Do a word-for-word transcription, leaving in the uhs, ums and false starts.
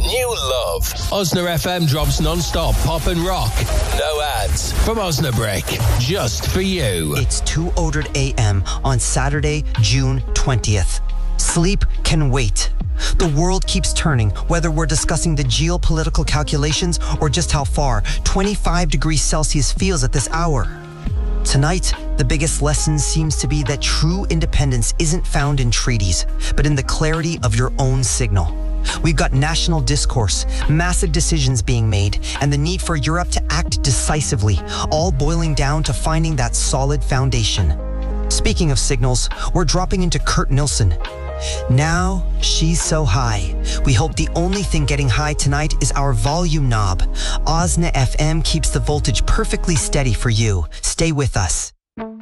new love. Osna F M drops non-stop pop and rock. No ads from Osnabrick. Just for you. It's two oh eight a.m. on Saturday, June twentieth. Sleep can wait. The world keeps turning, whether we're discussing the geopolitical calculations or just how far twenty-five degrees Celsius feels at this hour. Tonight, the biggest lesson seems to be that true independence isn't found in treaties, but in the clarity of your own signal. We've got national discourse, massive decisions being made, and the need for Europe to act decisively, all boiling down to finding that solid foundation. Speaking of signals, we're dropping into Kurt Nilsson. Now, she's so high. We hope the only thing getting high tonight is our volume knob. Osna F M keeps the voltage perfectly steady for you. Stay with us.